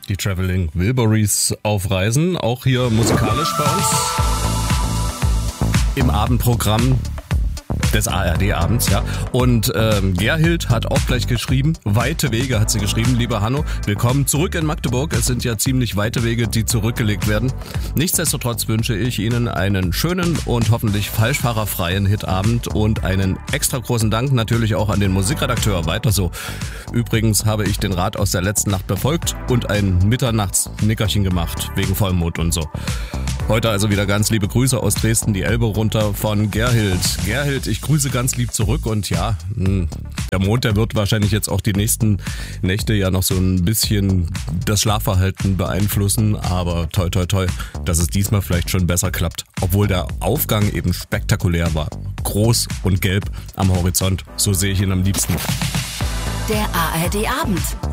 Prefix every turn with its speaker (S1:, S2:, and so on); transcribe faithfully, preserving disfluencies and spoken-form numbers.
S1: Die Traveling Wilburys auf Reisen, auch hier musikalisch bei uns im Abendprogramm des A R D-Abends, ja. Und ähm, Gerhild hat auch gleich geschrieben, weite Wege hat sie geschrieben. Lieber Hanno, willkommen zurück in Magdeburg. Es sind ja ziemlich weite Wege, die zurückgelegt werden. Nichtsdestotrotz wünsche ich Ihnen einen schönen und hoffentlich falschfahrerfreien Hitabend und einen extra großen Dank natürlich auch an den Musikredakteur. Weiter so. Übrigens habe ich den Rat aus der letzten Nacht befolgt und ein Mitternachtsnickerchen gemacht, wegen Vollmond und so. Heute also wieder ganz liebe Grüße aus Dresden, die Elbe runter von Gerhild. Gerhild, ich grüße ganz lieb zurück und ja, der Mond, der wird wahrscheinlich jetzt auch die nächsten Nächte ja noch so ein bisschen das Schlafverhalten beeinflussen, aber toi toi toi, dass es diesmal vielleicht schon besser klappt, obwohl der Aufgang eben spektakulär war. Groß und gelb am Horizont, so sehe ich ihn am liebsten.
S2: Der A R D-Abend.